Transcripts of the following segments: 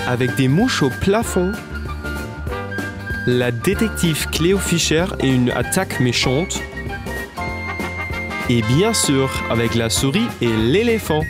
avec des mouches au plafond. La détective Cléo Fischer et une attaque méchante. Et bien sûr, avec la souris et l'éléphant.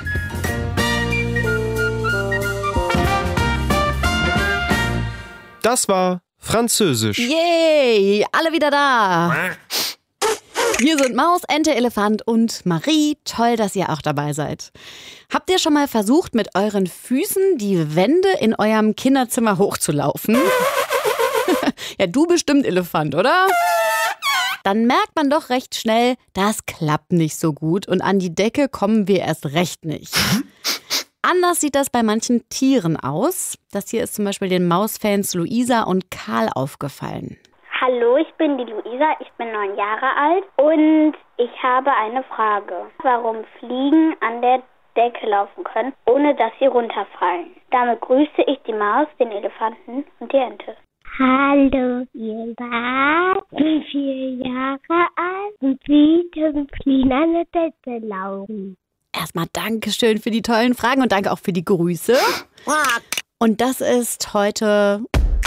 Das war Französisch. Yay, alle wieder da. Wir sind Maus, Ente, Elefant und Marie. Toll, dass ihr auch dabei seid. Habt ihr schon mal versucht, mit euren Füßen die Wände in eurem Kinderzimmer hochzulaufen? Ja, du bestimmt, Elefant, oder? Dann merkt man doch recht schnell, das klappt nicht so gut und an die Decke kommen wir erst recht nicht. Anders sieht das bei manchen Tieren aus. Das hier ist zum Beispiel den Mausfans Luisa und Karl aufgefallen. Hallo, ich bin die Luisa, ich bin 9 Jahre alt und ich habe eine Frage. Warum Fliegen an der Decke laufen können, ohne dass sie runterfallen? Damit grüße ich die Maus, den Elefanten und die Ente. Hallo, ihr seid 4 Jahre alt und wie können Fliegen an der Decke laufen? Erstmal Dankeschön für die tollen Fragen und danke auch für die Grüße. Und das ist heute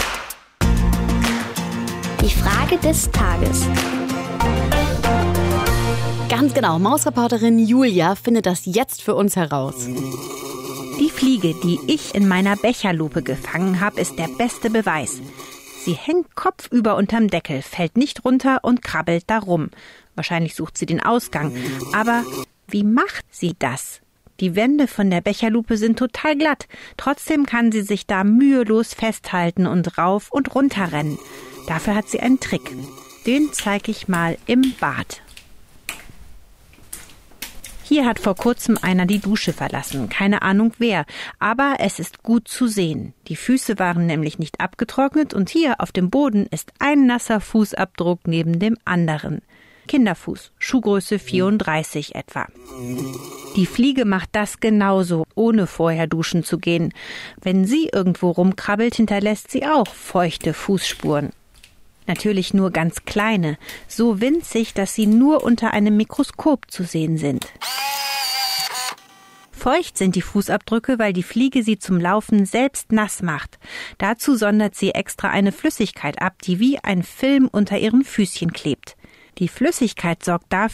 die Frage des Tages. Ganz genau, Mausreporterin Julia findet das jetzt für uns heraus. Die Fliege, die ich in meiner Becherlupe gefangen habe, ist der beste Beweis. Sie hängt kopfüber unterm Deckel, fällt nicht runter und krabbelt da rum. Wahrscheinlich sucht sie den Ausgang. Aber wie macht sie das? Die Wände von der Becherlupe sind total glatt. Trotzdem kann sie sich da mühelos festhalten und rauf und runter rennen. Dafür hat sie einen Trick. Den zeige ich mal im Bad. Hier hat vor kurzem einer die Dusche verlassen. Keine Ahnung wer, aber es ist gut zu sehen. Die Füße waren nämlich nicht abgetrocknet und hier auf dem Boden ist ein nasser Fußabdruck neben dem anderen. Kinderfuß, Schuhgröße 34 etwa. Die Fliege macht das genauso, ohne vorher duschen zu gehen. Wenn sie irgendwo rumkrabbelt, hinterlässt sie auch feuchte Fußspuren. Natürlich nur ganz kleine, so winzig, dass sie nur unter einem Mikroskop zu sehen sind. Feucht sind die Fußabdrücke, weil die Fliege sie zum Laufen selbst nass macht. Dazu sondert sie extra eine Flüssigkeit ab, die wie ein Film unter ihren Füßchen klebt. Die Flüssigkeit sorgt dafür,